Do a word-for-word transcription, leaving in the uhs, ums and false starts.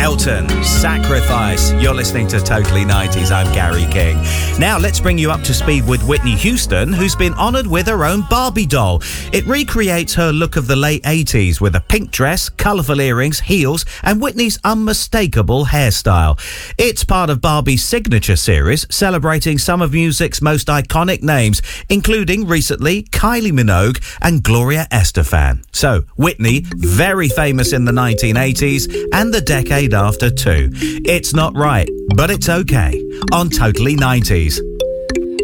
Elton, Sacrifice. You're listening to Totally nineties. I'm Gary King. Now let's bring you up to speed with Whitney Houston, who's been honoured with her own Barbie doll. It recreates her look of the late eighties with a pink dress, colourful earrings, heels and Whitney's unmistakable hairstyle. It's part of Barbie's signature series, celebrating some of music's most iconic names, including recently Kylie Minogue and Gloria Estefan. So, Whitney, very famous in the nineteen eighties and the decade after too. It's not right, but it's okay on Totally nineties.